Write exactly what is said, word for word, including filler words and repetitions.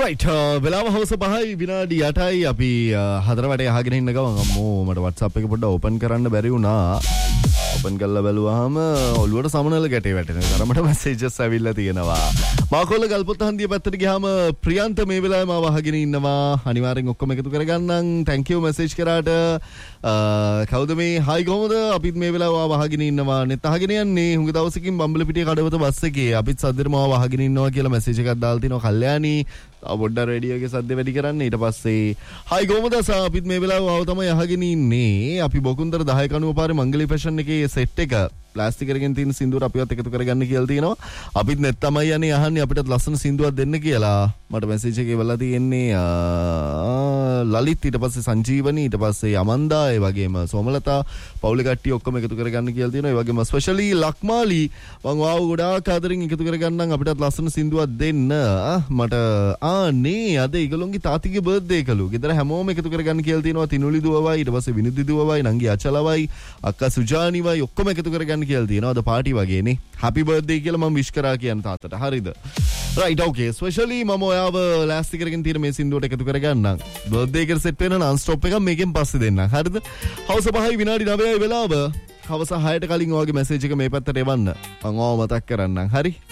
right වෙලාව හවස පහයි විනාඩි අටයි අපි හතර වටේ අහගෙන ඉන්න ගමන් අම්මෝ මට WhatsApp එක පොඩ්ඩක් ඕපන් කරන්න බැරි වුණා. ඕපන් කරලා බැලුවාම ඔළුවට සමනල ගැටේ වැටෙන තරමට මැසේජස් ඇවිල්ලා තියෙනවා. මාකොල්ල ගල්පොත්ත හන්දිය පැත්තට ගියාම ප්‍රියන්ත මේ වෙලාවේ මාව අහගෙන ඉන්නවා. අනිවාර්යෙන් ඔක්කොම එකතු කරගන්නම්. thank you message කරාට. කවුද මේ hi කොහමද? අපිත් මේ වෙලාව ආව අහගෙන ඉන්නවා. net අහගෙන යන්නේ. හුඟ දවසකින් බම්බලපිටිය කඩවත බස් එකේ. අපිත් සද්දෙට මාව අහගෙන ඉන්නවා කියලා මැසේජ් එකක් දාලා තිනවා කල්යාණී. පොඩ්ඩක් රේඩියෝ එකේ සද්ද වැඩි කරන්න. ඊට පස්සේ hi කොහමද? අපිත් මේ වෙලාව ආව තමයි අහගෙන ඉන්නේ. අපි බොකුන්දර දහය කණුව පාරේ මංගලී ෆැෂන් එකේ සෙට් එක ප්ලාස්ටික් එකකින් තියෙන සින්දුවර අපිවත් එකතු කරගන්න කියලා තියෙනවා. අපිත් net තමයි යන්නේ අහන්නේ අපිටත් ලස්සන සින්දුවක් දෙන්න කියලා. මට මැසේජ් එකේ වෙලා තියෙන්නේ ලලිත් ඊට පස්සේ සංජීවනි ඊට පස්සේ අමන්දා ඒ වගේම සෝමලතා පවුලේ කට්ටිය ඔක්කොම එකතු කරගන්න කියලා තියෙනවා. ඒ වගේම ස්පෙෂලි ලක්මාලි මං වාව ගොඩාක් ආදරෙන් එකතු කරගන්නම් අපිටත් ලස්සන සින්දුවක් දෙන්න. මට ආ නේ අද ඒගොල්ලෝගේ තාත්තිගේ බර්ත්ඩේ එකලු. ගෙදර හැමෝම එකතු කරගන්න කියලා තියෙනවා. තිනුලි දුවවයි ඊට පස්සේ විනුදි දුවවයි නංගි අචලවයි අක්කා සුජානිවයි ඔක්කොම එකතු කරගන්න කියලා තියෙනවා. අද පාටි වගේනේ. happy birthday කියලා මම විශ් කරා කියන තාත්තට. හරිද? right okay especially මම ඔයාව ලෑස්ති කරගෙන තියෙන මේ සින්දුවට එකතු කරගන්නම්. birthday එකට set වෙන non stop එකක් මේකෙන් පස්සේ දෙන්නම්. හරිද? හවස පහයි විනාඩි නවයයි වෙලාව. හවස හයට කලින් ඔයාගේ මැසේජ් එක මේ පැත්තට එවන්න. මම ඔයාව මතක් කරන්නම්. හරි?